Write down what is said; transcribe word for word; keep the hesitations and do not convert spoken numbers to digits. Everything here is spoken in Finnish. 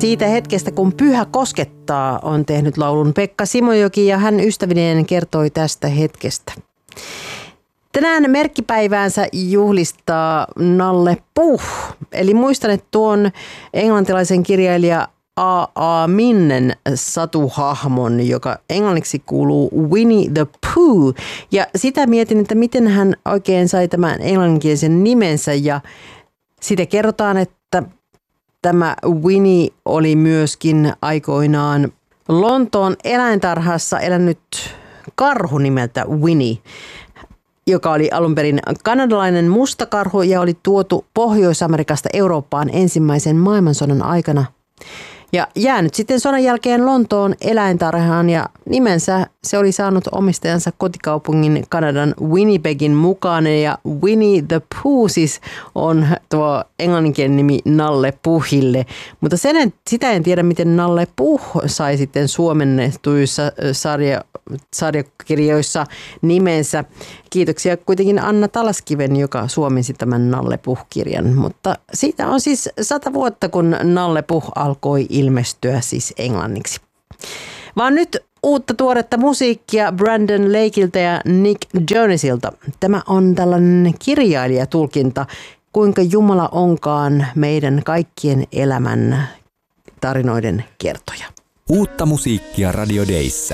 Siitä hetkestä, kun pyhä koskettaa, on tehnyt laulun Pekka Simojoki ja hän ystävineen kertoi tästä hetkestä. Tänään merkkipäiväänsä juhlistaa Nalle Puh. Eli muistan, että tuon englantilaisen kirjailija A A Minnen satuhahmon, joka englanniksi kuuluu Winnie the Pooh. Ja sitä mietin, että miten hän oikein sai tämän englanninkielisen nimensä. Ja siitä kerrotaan, että tämä Winnie oli myöskin aikoinaan Lontoon eläintarhassa elänyt karhu nimeltä Winnie, joka oli alun perin kanadalainen mustakarhu ja oli tuotu Pohjois-Amerikasta Eurooppaan ensimmäisen maailmansodan aikana. Ja jäänyt sitten sodan jälkeen Lontoon eläintarhaan ja nimensä se oli saanut omistajansa kotikaupungin Kanadan Winnipegin mukaan. Ja Winnie the Pooh siis on tuo englanninkielinen nimi Nalle Puhille. Mutta sen, sitä en tiedä, miten Nalle Puh sai sitten suomennetuissa sarja, sarjakirjoissa nimensä. Kiitoksia kuitenkin Anna Talaskiven, joka suomensi tämän Nalle Puh-kirjan. Mutta siitä on siis sata vuotta, kun Nalle Puh alkoi ilmestyä siis englanniksi. Vaan nyt uutta tuoretta musiikkia Brandon Lakeilta ja Nick Jonasilta. Tämä on tällainen kirjailijatulkinta, kuinka Jumala onkaan meidän kaikkien elämän tarinoiden kertoja. Uutta musiikkia Radio Dayssä.